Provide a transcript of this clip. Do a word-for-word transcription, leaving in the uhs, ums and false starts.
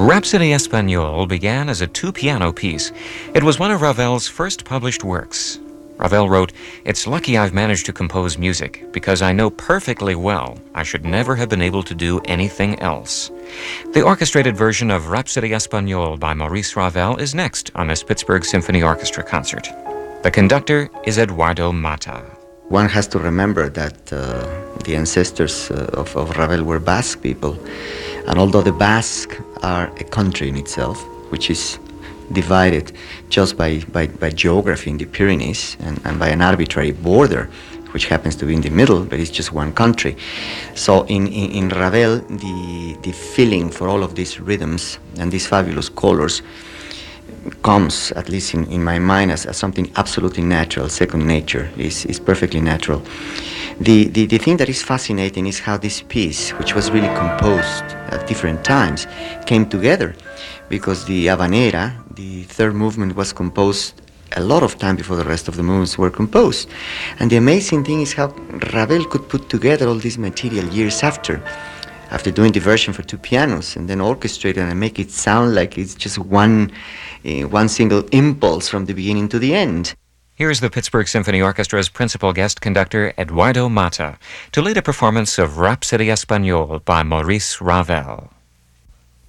Rhapsody Espagnole began as a two-piano piece. It was one of Ravel's first published works. Ravel wrote, "It's lucky I've managed to compose music, because I know perfectly well I should never have been able to do anything else." The orchestrated version of Rhapsody Espagnole by Maurice Ravel is next on this Pittsburgh Symphony Orchestra concert. The conductor is Eduardo Mata. One has to remember that uh, the ancestors uh, of, of Ravel were Basque people, and although the Basque are a country in itself, which is divided just by, by, by geography in the Pyrenees and, and by an arbitrary border, which happens to be in the middle, but it's just one country. So in, in, in Ravel, the, the feeling for all of these rhythms and these fabulous colors comes, at least in, in my mind, as, as something absolutely natural. Second nature is, is perfectly natural. The, the, the thing that is fascinating is how this piece, which was really composed at different times, came together, because the Habanera, the third movement, was composed a lot of time before the rest of the movements were composed. And the amazing thing is how Ravel could put together all this material years after, after doing the version for two pianos, and then orchestrate it and make it sound like it's just one, uh, one single impulse from the beginning to the end. Here's the Pittsburgh Symphony Orchestra's principal guest conductor, Eduardo Mata, to lead a performance of Rhapsody Espagnole by Maurice Ravel.